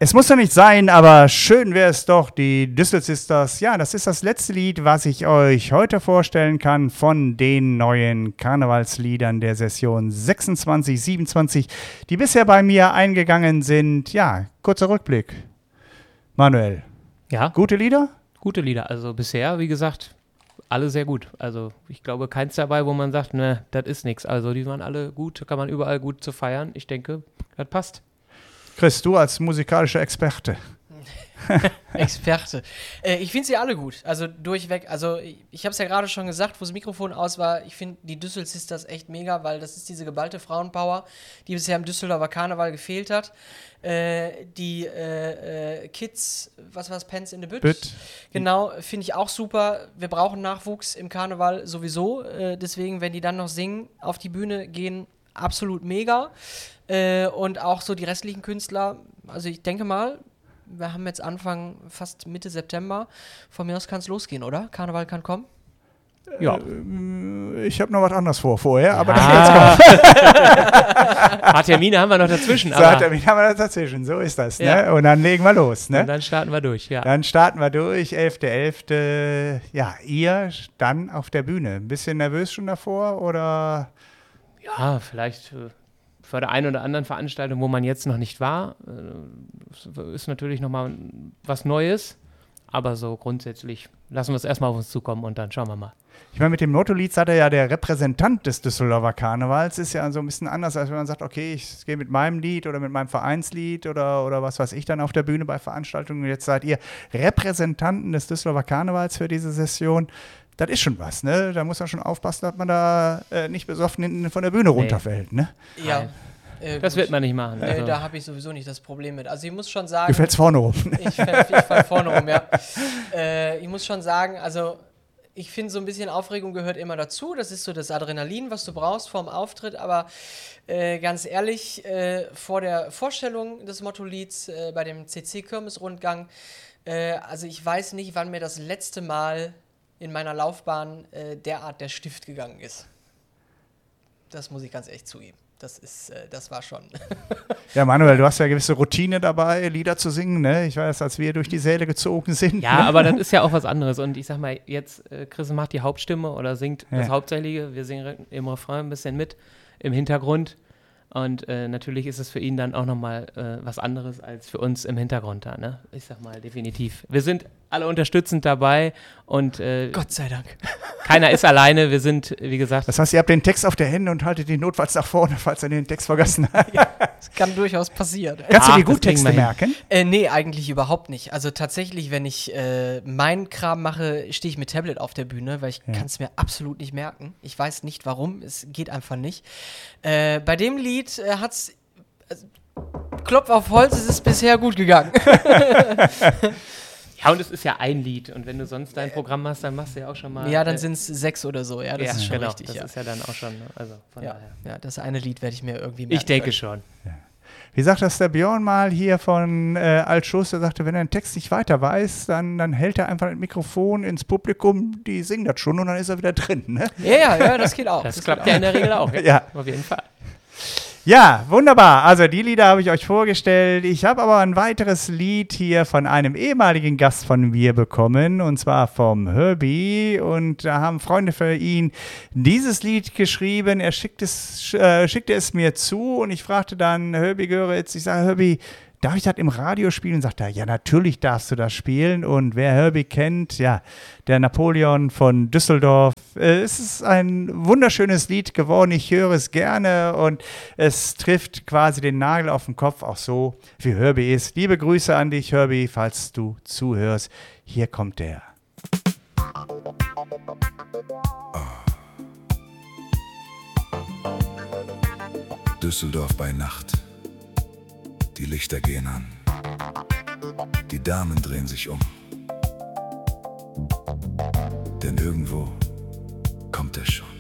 Es muss ja nicht sein, aber schön wäre es doch, die Düssel Sisters. Ja, das ist das letzte Lied, was ich euch heute vorstellen kann von den neuen Karnevalsliedern der Session 26, 27, die bisher bei mir eingegangen sind. Ja, kurzer Rückblick. Manuel, Ja, gute Lieder? gute Lieder. Also bisher, wie gesagt, alle sehr gut. Also ich glaube, keins dabei, wo man sagt, ne, das ist nichts. Also die waren alle gut, kann man überall gut zu feiern. Ich denke, das passt. Chris, du als musikalischer Experte. Experte. Ich finde sie alle gut. Also durchweg. Also ich habe es ja gerade schon gesagt, wo das Mikrofon aus war. Ich finde die Düssel Sisters echt mega, weil das ist diese geballte Frauenpower, die bisher im Düsseldorfer Karneval gefehlt hat. Die Kids, was war's, Pants in the Bütt? Genau, finde ich auch super. Wir brauchen Nachwuchs im Karneval sowieso. Deswegen, wenn die dann noch singen, auf die Bühne gehen, absolut mega. Und auch so die restlichen Künstler, also ich denke mal, wir haben jetzt Anfang, fast Mitte September. Von mir aus kann es losgehen, oder? Karneval kann kommen. Ja. Ich habe noch was anderes vorher, aber Ein paar Termine haben wir noch dazwischen. Aber Termin haben wir das dazwischen, so ist das. Ja. Ne? Und dann legen wir los. Ne? und dann starten wir durch, ja. Dann starten wir durch, 11.11. Ja, ihr dann auf der Bühne. Ein bisschen nervös schon davor oder? Ja, vielleicht für der einen oder anderen Veranstaltung, wo man jetzt noch nicht war, ist natürlich nochmal was Neues. Aber so grundsätzlich lassen wir es erstmal auf uns zukommen und dann schauen wir mal. Ich meine, mit dem Motto-Lied seid ihr ja der Repräsentant des Düsseldorfer Karnevals. Ist ja so ein bisschen anders, als wenn man sagt, okay, ich gehe mit meinem Lied oder mit meinem Vereinslied oder was weiß ich dann auf der Bühne bei Veranstaltungen. Jetzt seid ihr Repräsentanten des Düsseldorfer Karnevals für diese Session. Das ist schon was, ne? Da muss man schon aufpassen, dass man da nicht besoffen hinten von der Bühne runterfällt, ne? Ja. Das wird man nicht machen. Also. Da habe ich sowieso nicht das Problem mit. Also ich muss schon sagen... Du fällst vorne rum. Ich fall vorne rum, ja. Ich muss schon sagen, also ich finde, so ein bisschen Aufregung gehört immer dazu. Das ist so das Adrenalin, was du brauchst vor dem Auftritt. Aber ganz ehrlich, vor der Vorstellung des Motto-Lieds bei dem CC-Kirmes-Rundgang, also ich weiß nicht, wann mir das letzte Mal in meiner Laufbahn derart der Stift gegangen ist. Das muss ich ganz ehrlich zugeben. Das war schon. Ja, Manuel, du hast ja gewisse Routine dabei, Lieder zu singen, ne? Ich weiß, als wir durch die Säle gezogen sind. Ja, ne? aber das ist ja auch was anderes. Und ich sag mal, jetzt Chris macht die Hauptstimme oder singt das Hauptsächliche. Wir singen im Refrain ein bisschen mit im Hintergrund. Und natürlich ist es für ihn dann auch nochmal was anderes als für uns im Hintergrund da, ne? Ich sag mal, definitiv. Wir sind alle unterstützend dabei und Gott sei Dank. keiner ist alleine. Wir sind, wie gesagt, Das heißt, ihr habt den Text auf der Hände und haltet ihn notfalls nach vorne, falls ihr den Text vergessen habt. Das kann durchaus passieren. Kannst du Ach, dir das gut kriegen Texte wir hin. merken? Nee, eigentlich überhaupt nicht. Also tatsächlich, wenn ich meinen Kram mache, stehe ich mit Tablet auf der Bühne, weil ich kann es mir absolut nicht merken. Ich weiß nicht warum, es geht einfach nicht. Bei dem Lied hat's Klopf auf Holz, es ist bisher gut gegangen. ja, und es ist ja ein Lied. Und wenn du sonst dein Programm machst, dann machst du ja auch schon mal. Ja, dann sind es 6 oder so. Ja, das ist schon genau, richtig. Das Ja. ist ja dann auch schon, also von Ja. daher. Ja, das eine Lied werde ich mir irgendwie merken Ich denke können. schon. Wie sagt das der Björn mal hier von Altschuss? Der sagte, wenn er einen Text nicht weiter weiß, dann hält er einfach das Mikrofon ins Publikum, die singen das schon und dann ist er wieder drin. Ne? Ja, das geht auch. Das klappt ja in der Regel auch. Ja. Auf jeden Fall. Ja, wunderbar. Also die Lieder habe ich euch vorgestellt. Ich habe aber ein weiteres Lied hier von einem ehemaligen Gast von mir bekommen, und zwar vom Herbie. Und da haben Freunde für ihn dieses Lied geschrieben. Er schickte es mir zu und ich fragte dann Herbie Göritz, ich sage, Herbie, darf ich das im Radio spielen? Sagt er, ja, natürlich darfst du das spielen. Und wer Herbie kennt, ja, der Napoleon von Düsseldorf. Es ist ein wunderschönes Lied geworden. Ich höre es gerne und es trifft quasi den Nagel auf den Kopf, auch so wie Herbie ist. Liebe Grüße an dich, Herbie, falls du zuhörst. Hier kommt der. Düsseldorf bei Nacht. Die Lichter gehen an. Die Damen drehen sich um. Denn irgendwo kommt er schon.